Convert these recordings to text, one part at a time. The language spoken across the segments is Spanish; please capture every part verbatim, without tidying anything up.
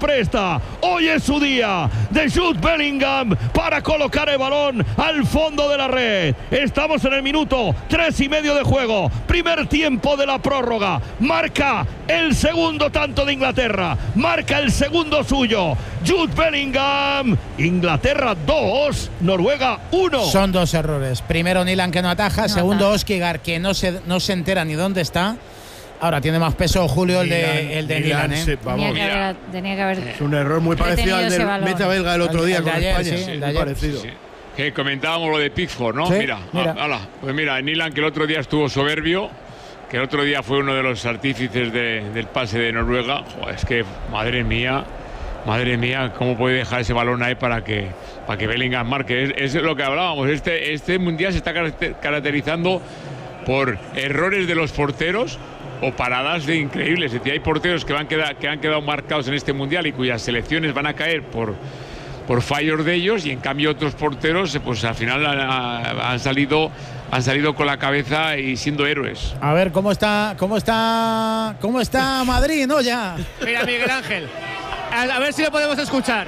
presta. Hoy es su día de Jude Bellingham para colocar el balón al fondo de la red. Estamos en el minuto tres y medio de juego. Primer tiempo de la prórroga. Marca el segundo tanto de Inglaterra. Marca el segundo suyo. Jude Bellingham. Inglaterra dos, Noruega uno. Son dos errores. Primero Nilan, que no ataja. No Segundo ataja. Oskigar, que no se, no se entera ni dónde está. Ahora tiene más peso Julio el de, el de Nilan, ¿eh? Sí, vamos. Tenía que haber, tenía que haber Es un error muy parecido al retenido ese del balón. meta belga el otro El- día el de con ayer, España. sí, Sí, el de muy ayer. parecido. Sí. Que comentábamos lo de Pickford, ¿no? Sí, mira, mira. ah, ala. Pues mira, Nilan, que el otro día estuvo soberbio, que el otro día fue uno de los artífices de, del pase de Noruega. Joder, es que, madre mía, madre mía, cómo puede dejar ese balón ahí para que, para que Bellingham marque. Es, es lo que hablábamos. Este, este mundial se está caracter- caracterizando por errores de los porteros o paradas de increíbles. Es decir, hay porteros que, van queda, que han quedado marcados en este mundial y cuyas selecciones van a caer por, por fallos de ellos, y en cambio otros porteros pues al final han, han salido han salido con la cabeza y siendo héroes. A ver cómo está, cómo está, cómo está Madrid, ¿no? Ya. Mira, Miguel Ángel, a, a ver si lo podemos escuchar.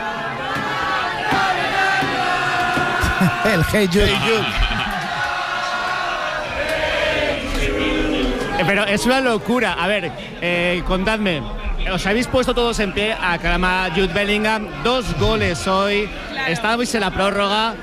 El Hey Jude. Eh, Pero es una locura. A ver, eh, contadme. Os habéis puesto todos en pie a aclamar a Jude Bellingham. Dos goles hoy. Estábamos en la prórroga.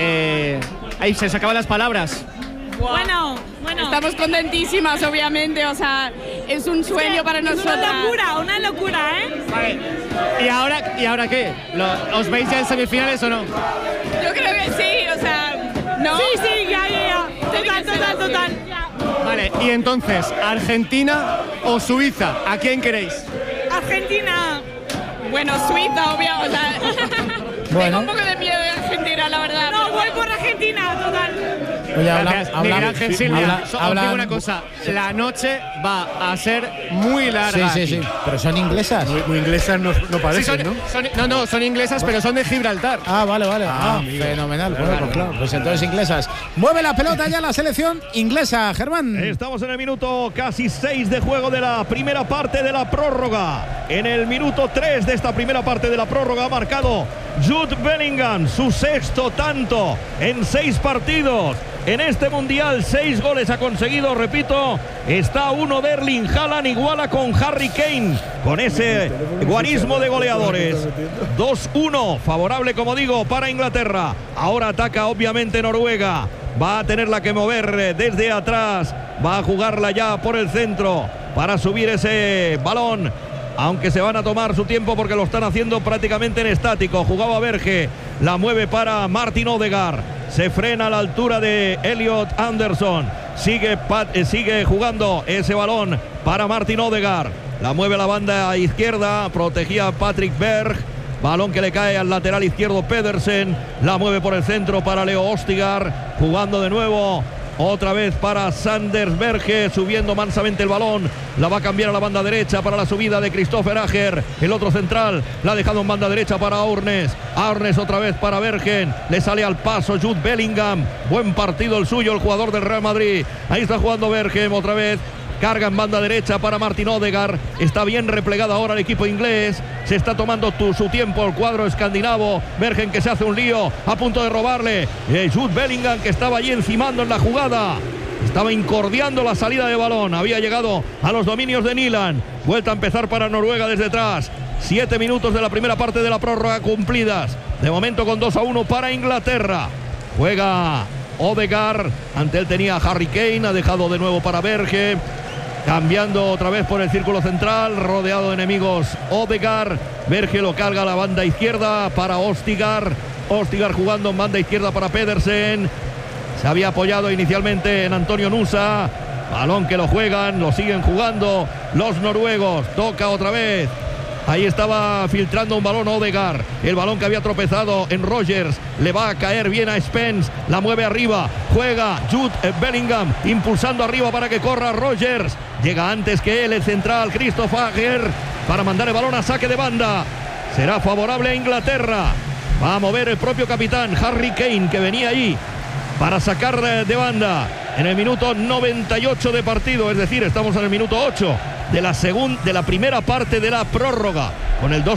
Eh, ahí se sacaban las palabras. Bueno, bueno. Estamos contentísimas, obviamente, o sea, es un sueño para Es nosotras. una locura, una locura, ¿eh? Vale. ¿Y ahora, ¿y ahora qué? ¿Lo- ¿Os veis ya en semifinales o no? Yo creo que sí, o sea, ¿no? Sí, sí, ya, ya, ya. Total, total, total. Vale, y entonces, ¿Argentina o Suiza? ¿A quién queréis? Argentina. Bueno, Suiza, obvio, o sea, Bueno. tengo un poco de miedo de Argentina, la verdad. No, voy por Argentina, total. Oye, habla- Gracias, habla- Miguel Ángel Silvia. habla- So- os hablan- digo una cosa, la noche va a ser muy Sí, larga. sí, aquí. sí. Pero son inglesas. Muy, muy inglesas no, no Sí, parecen, son, ¿no? son- no, no, son inglesas, pero son de Gibraltar. Ah, vale, vale. Ah, Ah, amigo. fenomenal. Bueno, pues claro, pues entonces inglesas. Mueve la pelota ya la selección inglesa, Germán. Estamos en el minuto casi seis de juego de la primera parte de la prórroga. En el minuto tres de esta primera parte de la prórroga ha marcado Jude Bellingham su sexto tanto en seis partidos. En este mundial, seis goles ha conseguido, repito, está uno de Erling Haaland, iguala con Harry Kane, con ese guarismo de goleadores. dos uno, favorable, como digo, para Inglaterra. Ahora ataca, obviamente, Noruega. Va a tenerla que mover eh, desde atrás, va a jugarla ya por el centro para subir ese balón. Aunque se van a tomar su tiempo porque lo están haciendo prácticamente en estático. Jugaba Berge, la mueve para Martin Odegaard. Se frena a la altura de Elliot Anderson. Sigue, Pat, eh, sigue jugando ese balón para Martin Odegaard. La mueve a la banda izquierda, protegía Patrick Berg. Balón que le cae al lateral izquierdo Pedersen. La mueve por el centro para Leo Ostigar. Jugando de nuevo. Otra vez para Sanders Berge, subiendo mansamente el balón. La va a cambiar a la banda derecha para la subida de Christopher Ager. El otro central la ha dejado en banda derecha para Aurnes. Aurnes otra vez para Bergen. Le sale al paso Jude Bellingham. Buen partido el suyo, el jugador del Real Madrid. Ahí está jugando Bergen otra vez. Carga en banda derecha para Martin Odegaard. Está bien replegado ahora el equipo inglés. Se está tomando tu, su tiempo el cuadro escandinavo. Bergen que se hace un lío a punto de robarle. Eh, Jude Bellingham que estaba allí encimando en la jugada. Estaba incordiando la salida de balón. Había llegado a los dominios de Nilan. Vuelta a empezar para Noruega desde atrás. Siete minutos de la primera parte de la prórroga cumplidas. De momento con dos a uno para Inglaterra. Juega Odegaard. Ante él tenía Harry Kane. Ha dejado de nuevo para Berge. Cambiando otra vez por el círculo central, rodeado de enemigos Odegaard. Berge lo carga a la banda izquierda para Ostigar. Ostigar jugando en banda izquierda para Pedersen. Se había apoyado inicialmente en Antonio Nusa. Balón que lo juegan, lo siguen jugando los noruegos. Toca otra vez. Ahí estaba filtrando un balón Odegaard. El balón que había tropezado en Rogers. Le va a caer bien a Spence. La mueve arriba. Juega Jude Bellingham. Impulsando arriba para que corra Rogers. Llega antes que él el central Christoph Ager. Para mandar el balón a saque de banda. Será favorable a Inglaterra. Va a mover el propio capitán Harry Kane, que venía ahí para sacar de banda. En el minuto noventa y ocho de partido. Es decir, estamos en el minuto ocho de la, segun, de la primera parte de la prórroga. Con el dos